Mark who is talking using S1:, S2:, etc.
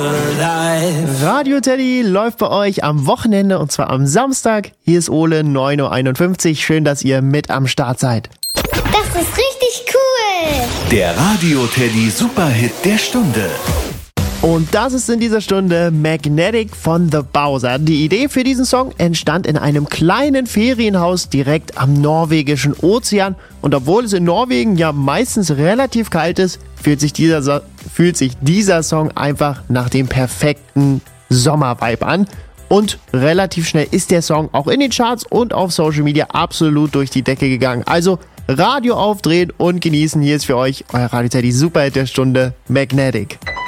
S1: Radio Teddy läuft bei euch am Wochenende und zwar am Samstag. Hier ist Ole, 9:51 Uhr. Schön, dass ihr mit am Start seid.
S2: Das ist richtig cool.
S3: Der Radio Teddy Superhit der Stunde.
S1: Und das ist in dieser Stunde Magnetic von The Bowser. Die Idee für diesen Song entstand in einem kleinen Ferienhaus direkt am norwegischen Ozean. Und obwohl es in Norwegen ja meistens relativ kalt ist, fühlt sich dieser Song einfach nach dem perfekten Sommervibe an. Und relativ schnell ist der Song auch in den Charts und auf Social Media absolut durch die Decke gegangen. Also Radio aufdrehen und genießen. Hier ist für euch euer Radio Teddy Superhit der Stunde, Magnetic.